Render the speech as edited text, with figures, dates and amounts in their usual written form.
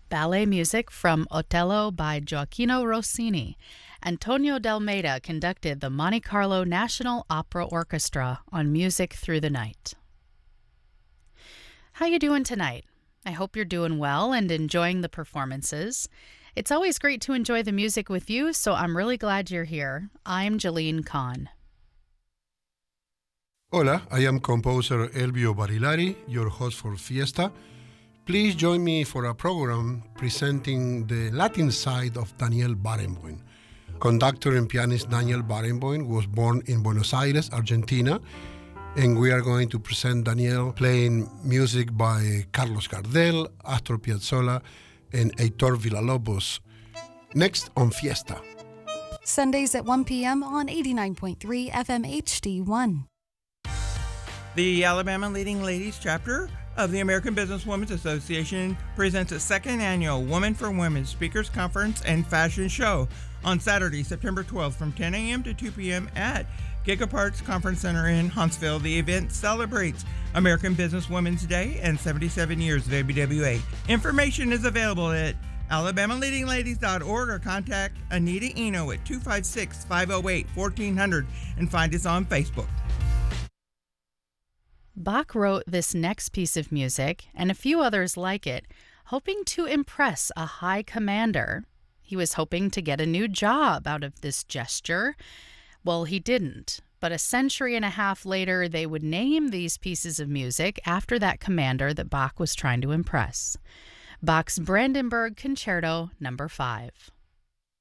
ballet music from Otello by Gioacchino Rossini. Antonio D'Almeida conducted the Monte Carlo National Opera Orchestra on Music Through the Night. How you doing tonight? I hope you're doing well and enjoying the performances. It's always great to enjoy the music with you, so I'm really glad you're here. I'm Jalene Kahn. Hola, I am composer Elvio Barilari, your host for Fiesta. Please join me for a program presenting the Latin side of Daniel Barenboim. Conductor and pianist Daniel Barenboim was born in Buenos Aires, Argentina, and we are going to present Daniel playing music by Carlos Gardel, Astor Piazzolla, and Heitor Villa-Lobos. Next on Fiesta. Sundays at 1 p.m. on 89.3 FM HD1. The Alabama Leading Ladies chapter of the American Businesswomen's Association presents its second annual Women for Women Speakers Conference and Fashion Show on Saturday, September 12th from 10 a.m. to 2 p.m. at Gigaparts Conference Center in Huntsville. The event celebrates American Businesswomen's Day and 77 years of ABWA. Information is available at alabamaleadingladies.org or contact Anita Eno at 256-508-1400 and find us on Facebook. Bach wrote this next piece of music and a few others like it, hoping to impress a high commander. He was hoping to get a new job out of this gesture. Well, he didn't, but a century and a half later, they would name these pieces of music after that commander that Bach was trying to impress. Bach's Brandenburg Concerto No. 5.